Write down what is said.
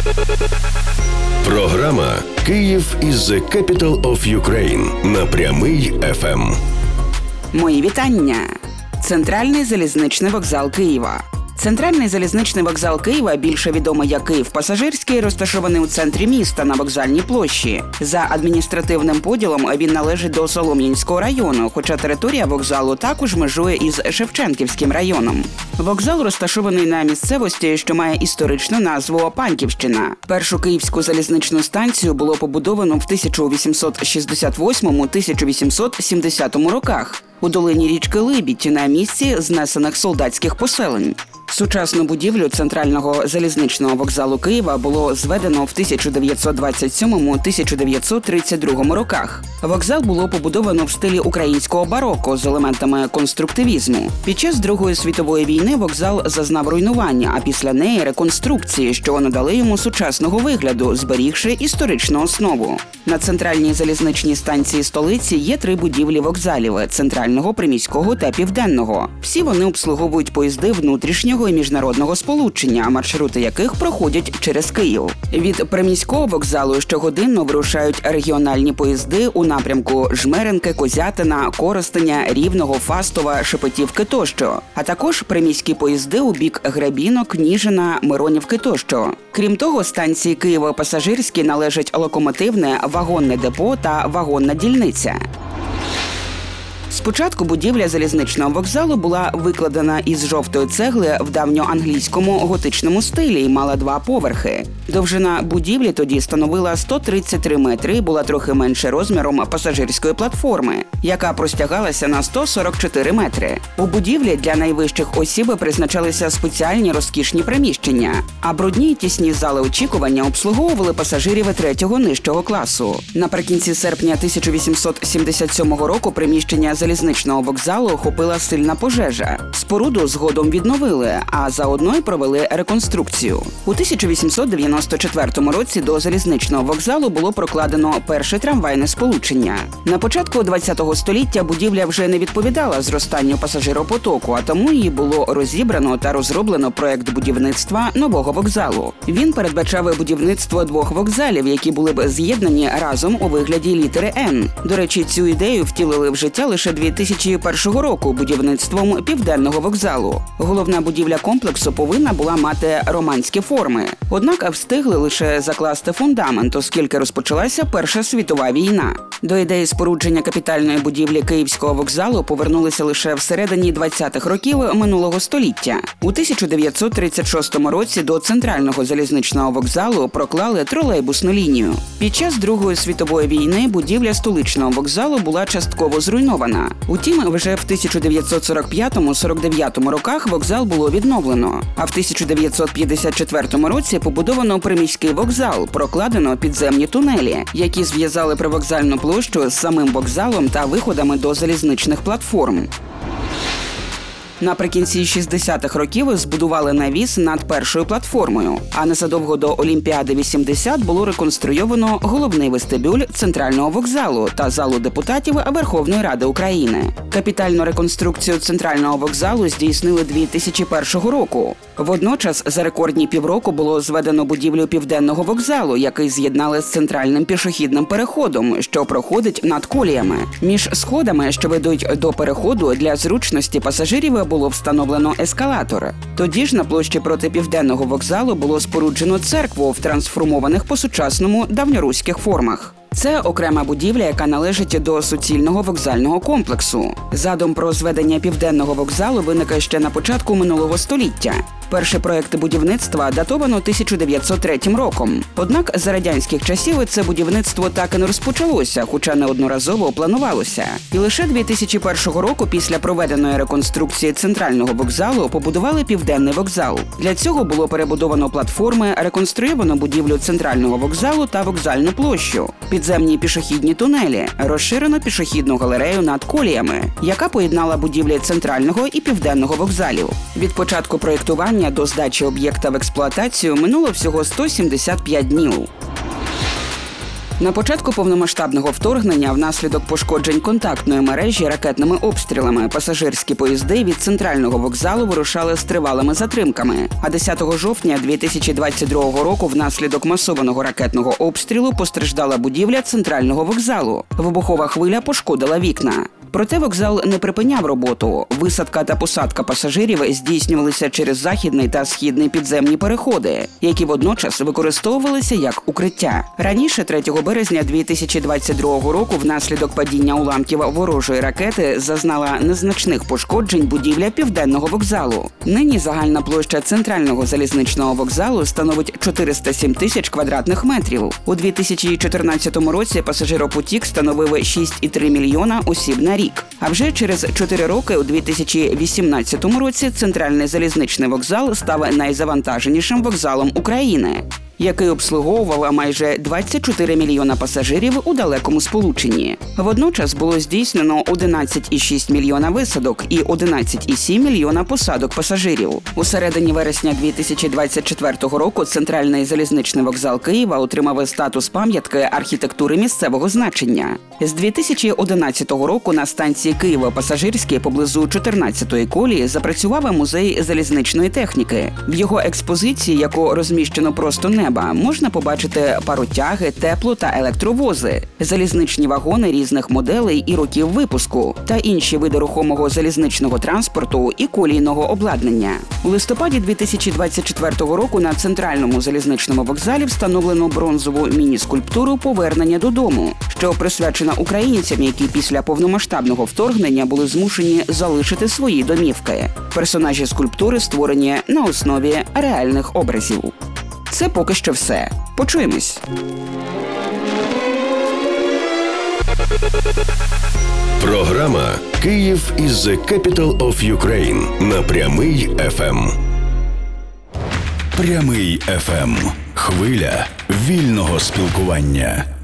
Програма «Київ is the capital of Ukraine» на Прямий ФМ. Мої вітання! Центральний залізничний вокзал Києва. Центральний залізничний вокзал Києва, більше відомий як Київ-Пасажирський, розташований у центрі міста на Вокзальній площі. За адміністративним поділом він належить до Солом'янського району, хоча територія вокзалу також межує із Шевченківським районом. Вокзал розташований на місцевості, що має історичну назву Панківщина. Першу київську залізничну станцію було побудовано в 1868-1870 роках у долині річки Либідь на місці знесених солдатських поселень. Сучасну будівлю Центрального залізничного вокзалу Києва було зведено в 1927-1932 роках. Вокзал було побудовано в стилі українського бароко з елементами конструктивізму. Під час Другої світової війни вокзал зазнав руйнування, а після неї реконструкції, що надали йому сучасного вигляду, зберігши історичну основу. На центральній залізничній станції столиці є 3 будівлі вокзалів – центрального, приміського та південного. Всі вони обслуговують поїзди внутрішнього і міжнародного сполучення, маршрути яких проходять через Київ. Від приміського вокзалу щогодинно вирушають регіональні поїзди у напрямку Жмеринки, Козятина, Коростеня, Рівного, Фастова, Шепетівки тощо, а також приміські поїзди у бік Гребінок, Ніжина, Миронівки тощо. Крім того, станції Києво-Пасажирські належать локомотивне, вагонне депо та вагонна дільниця. Спочатку будівля залізничного вокзалу була викладена із жовтої цегли в давньоанглійському готичному стилі і мала 2 поверхи. Довжина будівлі тоді становила 133 метри і була трохи менше розміром пасажирської платформи, яка простягалася на 144 метри. У будівлі для найвищих осіб призначалися спеціальні розкішні приміщення, а брудні й тісні зали очікування обслуговували пасажирів 3-го нижчого класу. Наприкінці серпня 1877 року приміщення залізничного вокзалу охопила сильна пожежа. Споруду згодом відновили, а заодно й провели реконструкцію. У 1894 році до залізничного вокзалу було прокладено перше трамвайне сполучення. На початку ХХ століття будівля вже не відповідала зростанню пасажиропотоку, а тому її було розібрано та розроблено проект будівництва нового вокзалу. Він передбачав будівництво 2 вокзалів, які були б з'єднані разом у вигляді літери «Н». До речі, цю ідею втілили в життя лише 2001 року будівництвом Південного вокзалу. Головна будівля комплексу повинна була мати романські форми. Однак встигли лише закласти фундамент, оскільки розпочалася Перша світова війна. До ідеї спорудження капітальної будівлі Київського вокзалу повернулися лише всередині 20-х років минулого століття. У 1936 році до Центрального залізничного вокзалу проклали тролейбусну лінію. Під час Другої світової війни будівля столичного вокзалу була частково зруйнована. Утім, вже в 1945-49 роках вокзал було відновлено, а в 1954 році побудовано приміський вокзал, прокладено підземні тунелі, які зв'язали привокзальну площу з самим вокзалом та виходами до залізничних платформ. Наприкінці 60-х років збудували навіс над першою платформою, а незадовго до Олімпіади 80 було реконструйовано головний вестибюль Центрального вокзалу та залу депутатів Верховної Ради України. Капітальну реконструкцію Центрального вокзалу здійснили 2001 року. Водночас за рекордні півроку було зведено будівлю Південного вокзалу, який з'єднали з центральним пішохідним переходом, що проходить над коліями. Між сходами, що ведуть до переходу, для зручності пасажирів було встановлено ескалатор. Тоді ж на площі проти Південного вокзалу було споруджено церкву в трансформованих по-сучасному давньоруських формах. Це окрема будівля, яка належить до суцільного вокзального комплексу. Задум про зведення Південного вокзалу виник ще на початку минулого століття. Перший проект будівництва датовано 1903 роком. Однак за радянських часів це будівництво так і не розпочалося, хоча неодноразово планувалося. І лише 2001 року після проведеної реконструкції Центрального вокзалу побудували Південний вокзал. Для цього було перебудовано платформи, реконструйовано будівлю Центрального вокзалу та вокзальну площу, підземні пішохідні тунелі, розширено пішохідну галерею над коліями, яка поєднала будівлі Центрального і Південного вокзалів. Від початку проєктування до здачі об'єкта в експлуатацію минуло всього 175 днів. На початку повномасштабного вторгнення внаслідок пошкоджень контактної мережі ракетними обстрілами пасажирські поїзди від центрального вокзалу вирушали з тривалими затримками. А 10 жовтня 2022 року внаслідок масованого ракетного обстрілу постраждала будівля центрального вокзалу. Вибухова хвиля пошкодила вікна. Проте вокзал не припиняв роботу. Висадка та посадка пасажирів здійснювалися через західний та східний підземні переходи, які водночас використовувалися як укриття. Раніше, 3 березня 2022 року, внаслідок падіння уламків ворожої ракети зазнала незначних пошкоджень будівля Південного вокзалу. Нині загальна площа центрального залізничного вокзалу становить 407 тисяч квадратних метрів. У 2014 році пасажиропотік становив 6,3 мільйона осіб на рік. А вже через 4 роки, у 2018 році, центральний залізничний вокзал став найзавантаженішим вокзалом України, який обслуговував майже 24 мільйона пасажирів у далекому сполученні. Водночас було здійснено 11,6 мільйона висадок і 11,7 мільйона посадок пасажирів. У середині вересня 2024 року центральний залізничний вокзал Києва отримав статус пам'ятки архітектури місцевого значення. З 2011 року на станції Києво-Пасажирській поблизу 14-ї колії запрацював музей залізничної техніки. В його експозиції, яку розміщено просто неба, можна побачити паротяги, тепло- та електровози, залізничні вагони різних моделей і років випуску та інші види рухомого залізничного транспорту і колійного обладнання. У листопаді 2024 року на центральному залізничному вокзалі встановлено бронзову міні-скульптуру «Повернення додому», що присвячена українцям, які після повномасштабного вторгнення були змушені залишити свої домівки. Персонажі скульптури створені на основі реальних образів. Це поки що все. Почуємось. Програма «Київ is the capital of Ukraine» на Прямий ФМ. Прямий ФМ. Хвиля вільного спілкування.